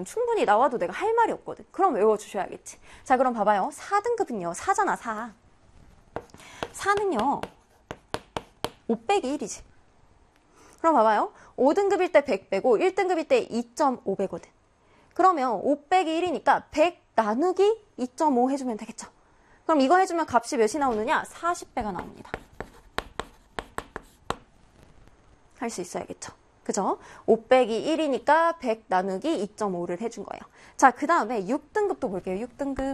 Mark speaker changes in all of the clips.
Speaker 1: 나오거든. 충분히 나와도 내가 할 말이 없거든. 그럼 외워주셔야겠지. 자, 그럼 봐봐요. 4등급은요. 4잖아, 4. 4는요. 5 빼기 1이지. 그럼 봐봐요. 5등급일 때 100 빼고 1등급일 때 2.5 빼거든. 그러면 5 빼기 1이니까 100 나누기 2.5 해주면 되겠죠. 그럼 이거 해주면 값이 몇이 나오느냐? 40배가 나옵니다. 할 수 있어야겠죠. 그죠? 5 빼기 1이니까 100 나누기 2.5를 해준 거예요. 자, 그 다음에 6등급도 볼게요. 6등급.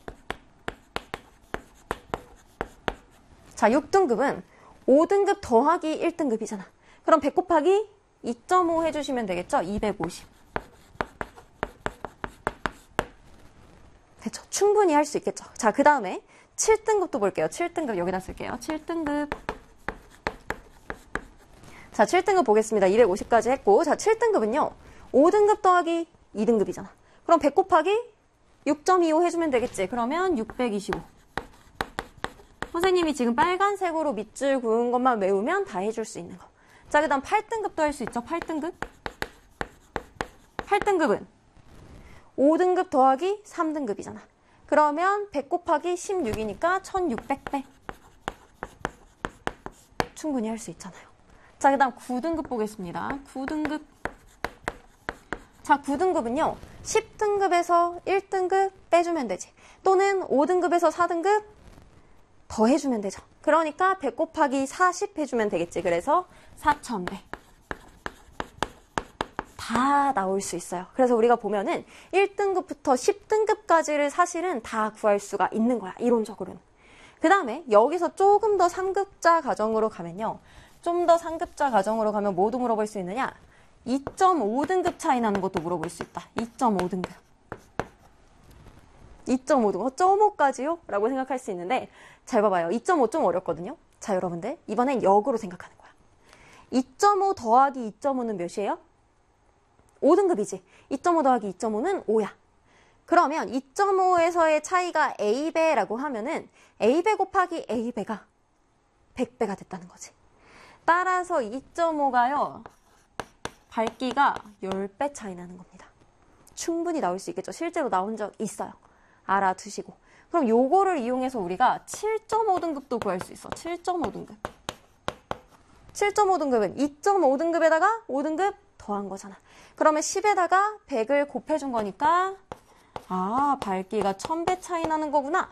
Speaker 1: 자, 6등급은 5등급 더하기 1등급이잖아. 그럼 100 곱하기 2.5 해주시면 되겠죠? 250. 됐죠? 충분히 할 수 있겠죠? 자, 그 다음에 7등급도 볼게요. 7등급 여기다 쓸게요. 7등급. 자, 7등급 보겠습니다. 250까지 했고, 자, 7등급은요. 5등급 더하기 2등급이잖아. 그럼 100 곱하기 6.25 해주면 되겠지. 그러면 625. 선생님이 지금 빨간색으로 밑줄 그은 것만 외우면 다 해줄 수 있는 거. 자, 그 다음 8등급도 할 수 있죠. 8등급. 8등급은 5등급 더하기 3등급이잖아. 그러면 100 곱하기 16이니까 1600배. 충분히 할 수 있잖아요. 자, 그 다음 9등급 보겠습니다. 9등급. 자, 9등급은요. 10등급에서 1등급 빼주면 되지. 또는 5등급에서 4등급 더 해주면 되죠. 그러니까 100 곱하기 40 해주면 되겠지. 그래서 4000배. 다 나올 수 있어요. 그래서 우리가 보면은 1등급부터 10등급까지를 사실은 다 구할 수가 있는 거야. 이론적으로는. 그 다음에 여기서 조금 더 상급자 가정으로 가면요. 좀 더 상급자 가정으로 가면 뭐도 물어볼 수 있느냐? 2.5등급 차이 나는 것도 물어볼 수 있다. 2.5등급. 2.5등급. 0.5까지요? 라고 생각할 수 있는데 잘 봐봐요. 2.5 좀 어렵거든요. 자, 여러분들. 이번엔 역으로 생각하는 거야. 2.5 더하기 2.5는 몇이에요? 5등급이지. 2.5 더하기 2.5는 5야. 그러면 2.5에서의 차이가 A배라고 하면은 A배 곱하기 A배가 100배가 됐다는 거지. 따라서 2.5가요. 밝기가 10배 차이 나는 겁니다. 충분히 나올 수 있겠죠. 실제로 나온 적 있어요. 알아두시고. 그럼 요거를 이용해서 우리가 7.5등급도 구할 수 있어. 7.5등급. 7.5등급은 2.5등급에다가 5등급 더한 거잖아. 그러면 10에다가 100을 곱해준 거니까 아, 밝기가 1000배 차이 나는 거구나.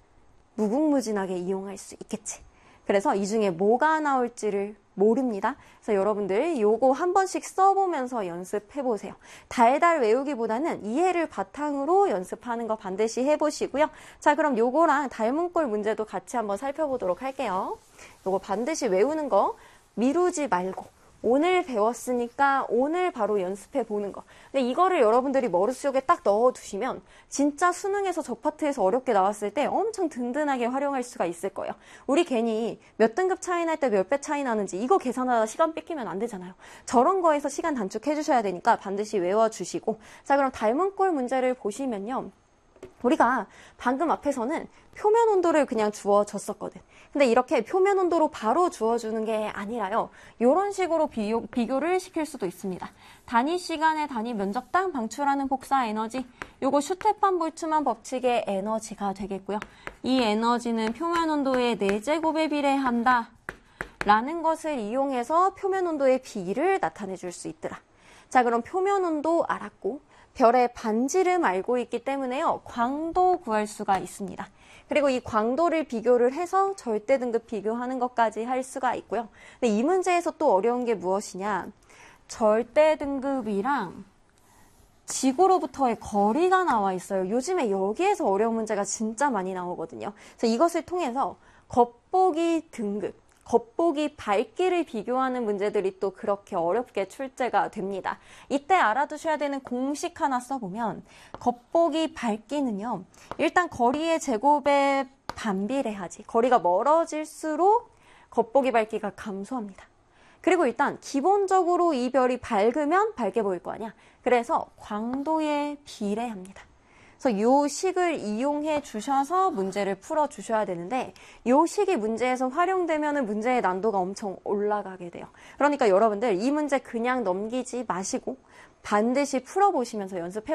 Speaker 1: 무궁무진하게 이용할 수 있겠지. 그래서 이 중에 뭐가 나올지를 모릅니다. 그래서 여러분들 요거 한 번씩 써보면서 연습해보세요. 달달 외우기보다는 이해를 바탕으로 연습하는 거 반드시 해보시고요. 자, 그럼 요거랑 닮은 꼴 문제도 같이 한번 살펴보도록 할게요. 요거 반드시 외우는 거 미루지 말고 오늘 배웠으니까 오늘 바로 연습해 보는 거. 근데 이거를 여러분들이 머릿속에 딱 넣어두시면 진짜 수능에서 저 파트에서 어렵게 나왔을 때 엄청 든든하게 활용할 수가 있을 거예요. 우리 괜히 몇 등급 차이 날 때 몇 배 차이 나는지 이거 계산하다 시간 뺏기면 안 되잖아요. 저런 거에서 시간 단축해 주셔야 되니까 반드시 외워주시고. 자, 그럼 닮은 꼴 문제를 보시면요. 우리가 방금 앞에서는 표면 온도를 그냥 주어줬었거든. 근데 이렇게 표면 온도로 바로 주어주는 게 아니라요. 이런 식으로 비교를 시킬 수도 있습니다. 단위 시간에 단위 면적당 방출하는 복사 에너지. 요거 슈테판 볼츠만 법칙의 에너지가 되겠고요. 이 에너지는 표면 온도의 4제곱에 비례한다. 라는 것을 이용해서 표면 온도의 비를 나타내 줄 수 있더라. 자, 그럼 표면 온도 알았고 별의 반지름 알고 있기 때문에요. 광도 구할 수가 있습니다. 그리고 이 광도를 비교를 해서 절대 등급 비교하는 것까지 할 수가 있고요. 근데 이 문제에서 또 어려운 게 무엇이냐? 절대 등급이랑 지구로부터의 거리가 나와 있어요. 요즘에 여기에서 어려운 문제가 진짜 많이 나오거든요. 그래서 이것을 통해서 겉보기 등급, 겉보기 밝기를 비교하는 문제들이 또 그렇게 어렵게 출제가 됩니다. 이때 알아두셔야 되는 공식 하나 써보면 겉보기 밝기는요. 일단 거리의 제곱에 반비례하지. 거리가 멀어질수록 겉보기 밝기가 감소합니다. 그리고 일단 기본적으로 이 별이 밝으면 밝게 보일 거 아니야. 그래서 광도에 비례합니다. 그래서 이 식을 이용해 주셔서 문제를 풀어 주셔야 되는데 이 식이 문제에서 활용되면 문제의 난도가 엄청 올라가게 돼요. 그러니까 여러분들 이 문제 그냥 넘기지 마시고 반드시 풀어보시면서 연습해